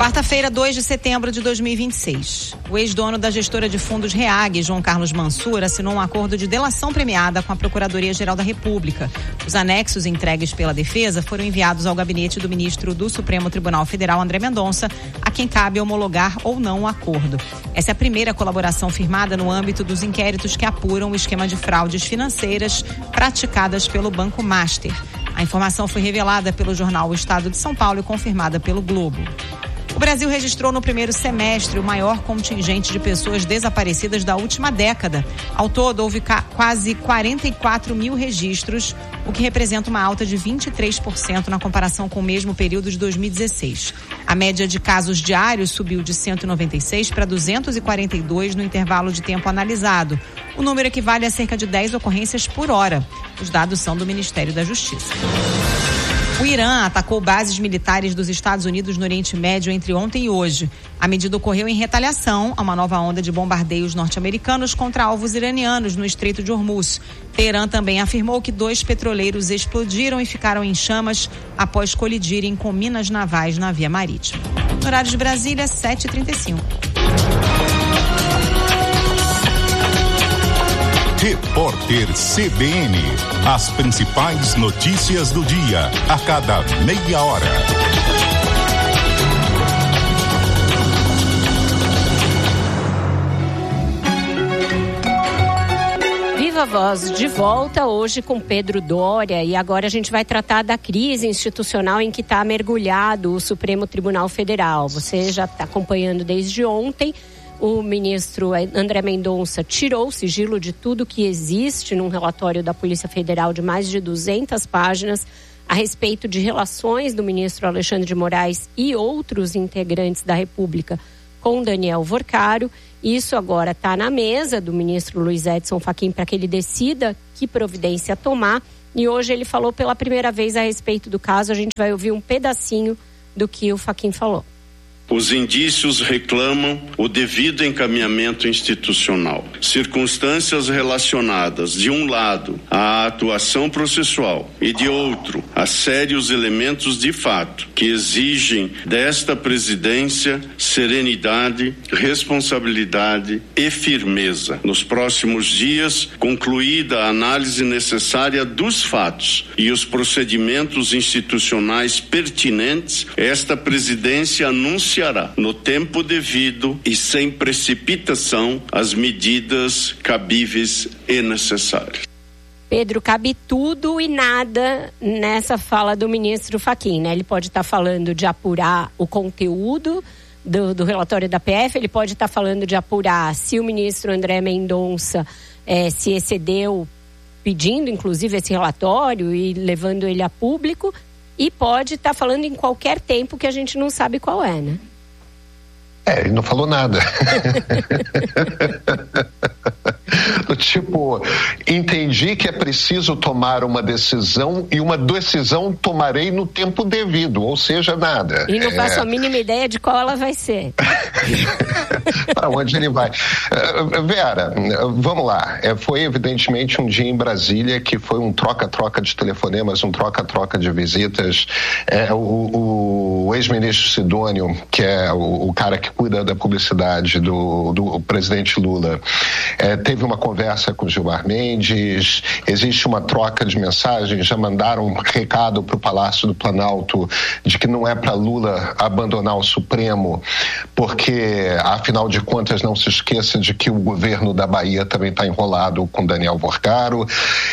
Quarta-feira, 2 de setembro de 2026. O ex-dono da gestora de fundos REAG, João Carlos Mansur, assinou um acordo de delação premiada com a Procuradoria-Geral da República. Os anexos entregues pela defesa foram enviados ao gabinete do ministro do Supremo Tribunal Federal, André Mendonça, a quem cabe homologar ou não o acordo. Essa é a primeira colaboração firmada no âmbito dos inquéritos que apuram o esquema de fraudes financeiras praticadas pelo Banco Master. A informação foi revelada pelo jornal O Estado de São Paulo e confirmada pelo Globo. O Brasil registrou no primeiro semestre o maior contingente de pessoas desaparecidas da última década. Ao todo, houve quase 44 mil registros, o que representa uma alta de 23% na comparação com o mesmo período de 2016. A média de casos diários subiu de 196 para 242 no intervalo de tempo analisado. O número equivale a cerca de 10 ocorrências por hora. Os dados são do Ministério da Justiça. O Irã atacou bases militares dos Estados Unidos no Oriente Médio entre ontem e hoje. A medida ocorreu em retaliação a uma nova onda de bombardeios norte-americanos contra alvos iranianos no Estreito de Hormuz. Teherã também afirmou que 2 petroleiros explodiram e ficaram em chamas após colidirem com minas navais na via marítima. No horário de Brasília, 7h35. Repórter CBN. As principais notícias do dia, a cada meia hora. Viva Voz de volta hoje com Pedro Doria, e agora a gente vai tratar da crise institucional em que está mergulhado o Supremo Tribunal Federal. Você já está acompanhando desde ontem. O ministro André Mendonça tirou o sigilo de tudo que existe num relatório da Polícia Federal de mais de 200 páginas a respeito de relações do ministro Alexandre de Moraes e outros integrantes da República com Daniel Vorcaro. Isso agora está na mesa do ministro Luiz Edson Fachin para que ele decida que providência tomar. E hoje ele falou pela primeira vez a respeito do caso. A gente vai ouvir um pedacinho do que o Fachin falou. Os indícios reclamam o devido encaminhamento institucional. Circunstâncias relacionadas, de um lado, à atuação processual e, de outro, a sérios elementos de fato que exigem desta presidência serenidade, responsabilidade e firmeza. Nos próximos dias, concluída a análise necessária dos fatos e os procedimentos institucionais pertinentes, esta presidência anunciará no tempo devido e sem precipitação as medidas cabíveis e necessárias. Pedro, cabe tudo e nada nessa fala do ministro Fachin, né? Ele pode estar falando de apurar o conteúdo do relatório da PF, ele pode estar falando de apurar se o ministro André Mendonça se excedeu pedindo, inclusive, esse relatório e levando ele a público, e pode estar falando em qualquer tempo que a gente não sabe qual é, né? Ele não falou nada. Tipo, entendi que é preciso tomar uma decisão e uma decisão tomarei no tempo devido, ou seja, nada. E não faço a mínima ideia de qual ela vai ser. Para onde ele vai? Vera, vamos lá. Foi evidentemente um dia em Brasília que foi um troca-troca de telefonemas, um troca-troca de visitas. O ex-ministro Sidônio, que é o cara que cuida da publicidade do presidente Lula, teve uma conversa com Gilmar Mendes, existe uma troca de mensagens, já mandaram um recado para o Palácio do Planalto de que não é para Lula abandonar o Supremo, porque, afinal de contas, não se esqueça de que o governo da Bahia também está enrolado com Daniel Vorcaro.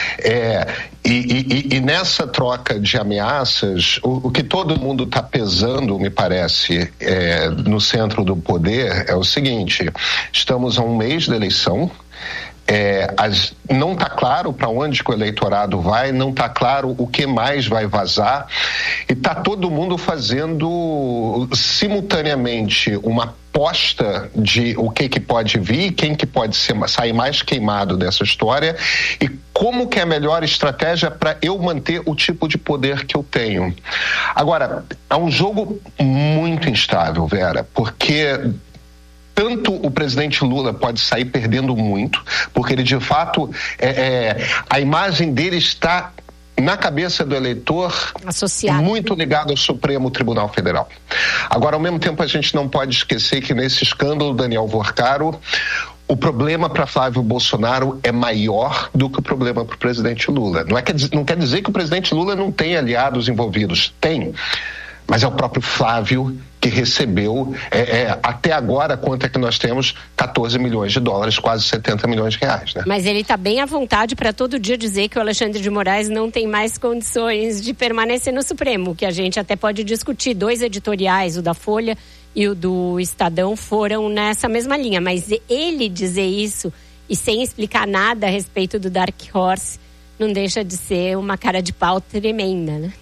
E nessa troca de ameaças, o que todo mundo está pesando, me parece, no centro do poder é o seguinte: estamos a um mês da eleição, não está claro para onde que o eleitorado vai, não está claro o que mais vai vazar, e está todo mundo fazendo simultaneamente uma aposta de o que pode vir, quem que pode sair mais queimado dessa história e como que é a melhor estratégia para eu manter o tipo de poder que eu tenho. Agora, é um jogo muito instável, Vera, porque tanto o presidente Lula pode sair perdendo muito, porque ele de fato, a imagem dele está na cabeça do eleitor, associado, muito ligado ao Supremo Tribunal Federal. Agora, ao mesmo tempo, a gente não pode esquecer que nesse escândalo Daniel Vorcaro, o problema para Flávio Bolsonaro é maior do que o problema para o presidente Lula. Não quer dizer que o presidente Lula não tem aliados envolvidos. Tem. Mas é o próprio Flávio que recebeu, até agora, quanto é que nós temos? 14 milhões de dólares, quase 70 milhões de reais, né? Mas ele está bem à vontade para todo dia dizer que o Alexandre de Moraes não tem mais condições de permanecer no Supremo, que a gente até pode discutir. 2 editoriais, o da Folha e o do Estadão, foram nessa mesma linha. Mas ele dizer isso e sem explicar nada a respeito do Dark Horse não deixa de ser uma cara de pau tremenda, né?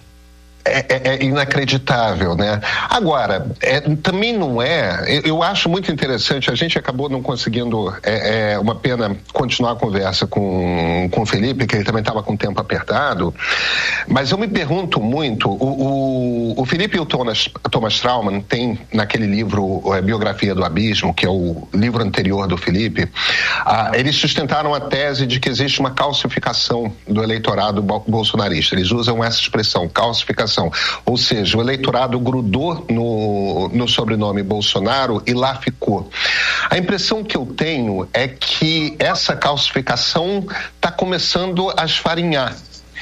É inacreditável, né? Agora, também não é... Eu acho muito interessante, a gente acabou não conseguindo, uma pena continuar a conversa com o Felipe, que ele também estava com o tempo apertado, mas eu me pergunto muito, o Felipe e o Thomas Trauman tem naquele livro, Biografia do Abismo, que é o livro anterior do Felipe, eles sustentaram a tese de que existe uma calcificação do eleitorado bolsonarista. Eles usam essa expressão, calcificação. Ou seja, o eleitorado grudou no sobrenome Bolsonaro e lá ficou. A impressão que eu tenho é que essa calcificação está começando a esfarinhar.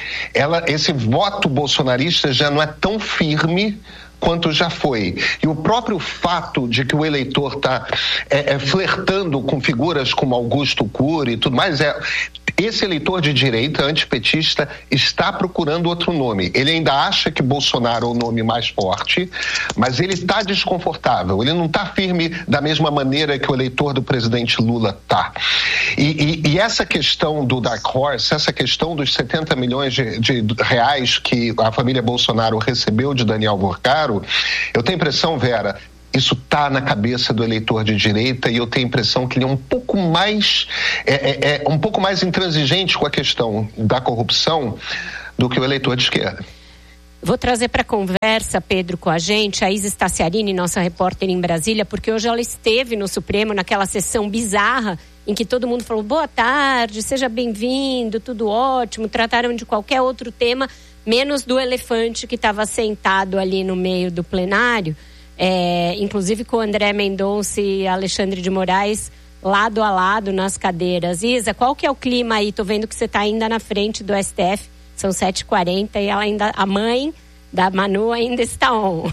Esse voto bolsonarista já não é tão firme quanto já foi. E o próprio fato de que o eleitor está flertando com figuras como Augusto Cury e tudo mais, esse eleitor de direita, antipetista, está procurando outro nome. Ele ainda acha que Bolsonaro é o nome mais forte, mas ele está desconfortável. Ele não está firme da mesma maneira que o eleitor do presidente Lula está. E essa questão do Dark Horse, essa questão dos 70 milhões de reais que a família Bolsonaro recebeu de Daniel Vorcaro, eu tenho a impressão, Vera, isso está na cabeça do eleitor de direita, e eu tenho a impressão que ele é um pouco mais intransigente com a questão da corrupção do que o eleitor de esquerda. Vou trazer para a conversa, Pedro, com a gente, a Isa Staciarini, nossa repórter em Brasília, porque hoje ela esteve no Supremo naquela sessão bizarra em que todo mundo falou boa tarde, seja bem-vindo, tudo ótimo, trataram de qualquer outro tema, menos do elefante que estava sentado ali no meio do plenário. Inclusive com André Mendonça e Alexandre de Moraes lado a lado nas cadeiras. Isa, qual que é o clima aí? Tô vendo que você está ainda na frente do STF, são 7h40 e a mãe da Manu ainda está on.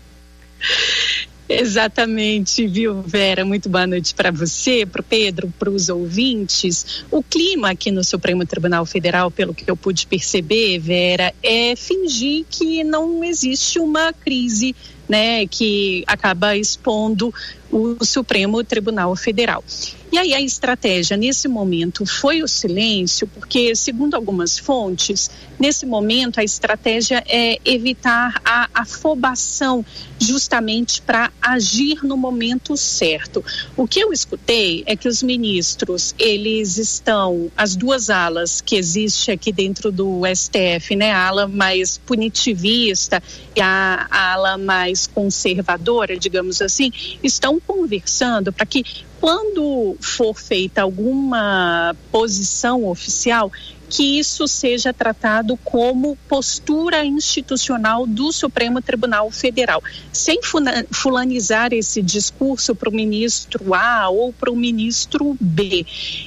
Exatamente, viu, Vera? Muito boa noite para você, para o Pedro, para os ouvintes. O clima aqui no Supremo Tribunal Federal, pelo que eu pude perceber, Vera, é fingir que não existe uma crise, né, que acaba expondo o Supremo Tribunal Federal. E aí a estratégia nesse momento foi o silêncio, porque, segundo algumas fontes, nesse momento a estratégia é evitar a afobação, justamente para agir no momento certo. O que eu escutei é que os ministros, eles estão, as duas alas que existe aqui dentro do STF, né, a ala mais punitivista e a ala mais conservadora, digamos assim, estão conversando para que, quando for feita alguma posição oficial, que isso seja tratado como postura institucional do Supremo Tribunal Federal, sem fulanizar esse discurso para o ministro A ou para o ministro B.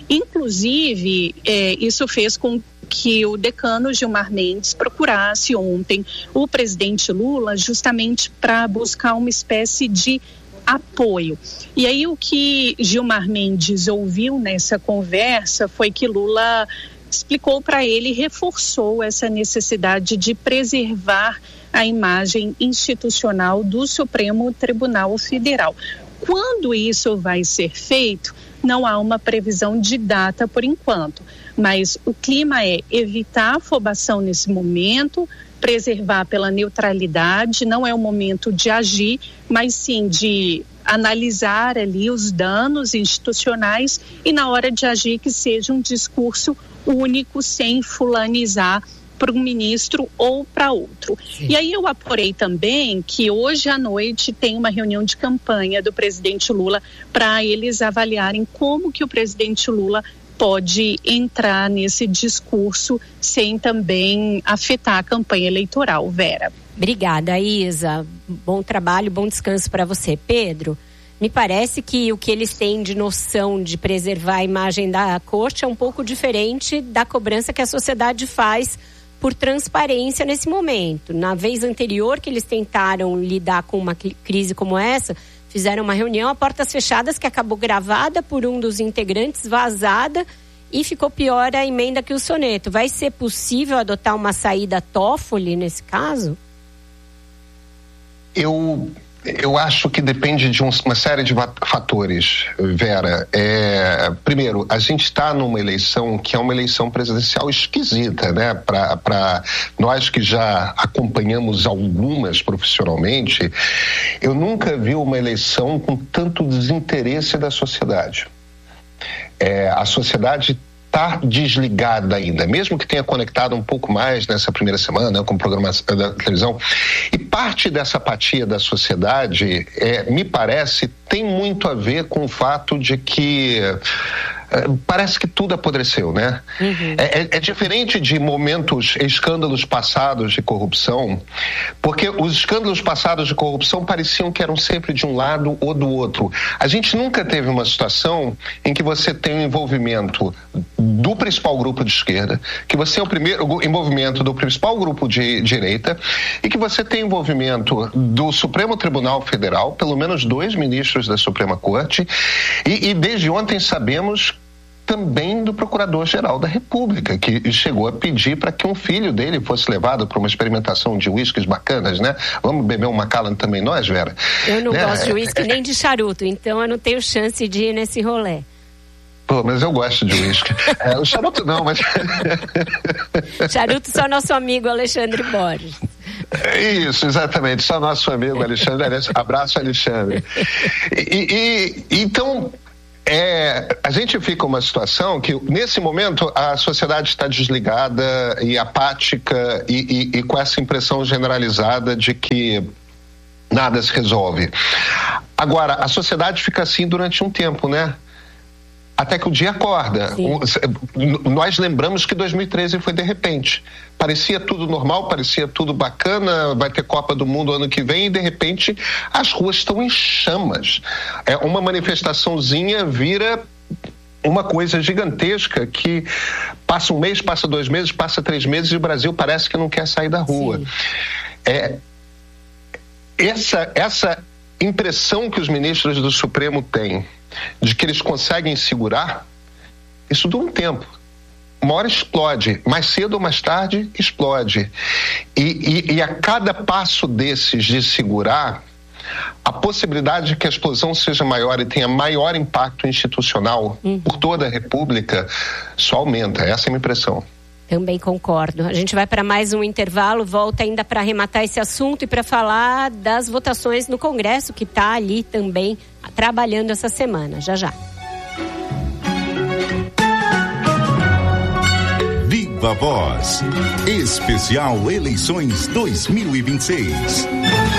Inclusive, isso fez com que o decano Gilmar Mendes procurasse ontem o presidente Lula justamente para buscar uma espécie de apoio. E aí o que Gilmar Mendes ouviu nessa conversa foi que Lula explicou para ele, reforçou essa necessidade de preservar a imagem institucional do Supremo Tribunal Federal. Quando isso vai ser feito, não há uma previsão de data por enquanto, mas o clima é evitar a afobação nesse momento, preservar pela neutralidade, não é o momento de agir, mas sim de analisar ali os danos institucionais e, na hora de agir, que seja um discurso único, sem fulanizar para um ministro ou para outro. Sim. E aí eu apurei também que hoje à noite tem uma reunião de campanha do presidente Lula para eles avaliarem como que o presidente Lula pode entrar nesse discurso sem também afetar a campanha eleitoral, Vera. Obrigada, Isa. Bom trabalho, bom descanso para você. Pedro, me parece que o que eles têm de noção de preservar a imagem da corte é um pouco diferente da cobrança que a sociedade faz por transparência nesse momento. Na vez anterior que eles tentaram lidar com uma crise como essa, fizeram uma reunião a portas fechadas que acabou gravada por um dos integrantes, vazada, e ficou pior a emenda que o soneto. Vai ser possível adotar uma saída Toffoli nesse caso? Eu acho que depende de uma série de fatores, Vera. Primeiro, a gente está numa eleição que é uma eleição presidencial esquisita, né? Para nós que já acompanhamos algumas profissionalmente, eu nunca vi uma eleição com tanto desinteresse da sociedade. A sociedade está desligada ainda, mesmo que tenha conectado um pouco mais nessa primeira semana, com o programa da televisão. E parte dessa apatia da sociedade, me parece, tem muito a ver com o fato de que parece que tudo apodreceu, né? Uhum. É diferente de escândalos passados de corrupção, porque os escândalos passados de corrupção pareciam que eram sempre de um lado ou do outro. A gente nunca teve uma situação em que você tem o envolvimento do principal grupo de esquerda, que você é o envolvimento do principal grupo de direita e que você tem envolvimento do Supremo Tribunal Federal, pelo menos 2 ministros da Suprema Corte, e desde ontem sabemos também do Procurador-Geral da República, que chegou a pedir para que um filho dele fosse levado para uma experimentação de uísques bacanas, né? Vamos beber um Macallan também nós, Vera? Eu não gosto de uísque nem de charuto, então eu não tenho chance de ir nesse rolê. Pô, mas eu gosto de uísque. O charuto não, mas... Charuto só nosso amigo Alexandre Borges. Isso, exatamente, só nosso amigo Alexandre. Abraço, Alexandre. Então... a gente fica numa situação que, nesse momento, a sociedade está desligada e apática e com essa impressão generalizada de que nada se resolve. Agora, a sociedade fica assim durante um tempo, né? Até que o dia acorda. Nós lembramos que 2013 foi de repente. Parecia tudo normal, parecia tudo bacana, vai ter Copa do Mundo ano que vem e, de repente, as ruas estão em chamas. Uma manifestaçãozinha vira uma coisa gigantesca que passa 1 mês, passa 2 meses, passa 3 meses e o Brasil parece que não quer sair da rua. Essa impressão que os ministros do Supremo têm de que eles conseguem segurar, isso dura um tempo. Uma hora explode, mais cedo ou mais tarde explode. E a cada passo desses de segurar, a possibilidade de que a explosão seja maior e tenha maior impacto institucional por toda a República só aumenta. Essa é a minha impressão. Também concordo. A gente vai para mais um intervalo, volta ainda para arrematar esse assunto e para falar das votações no Congresso, que está ali também trabalhando essa semana. Já já. Viva Voz. Especial Eleições 2026.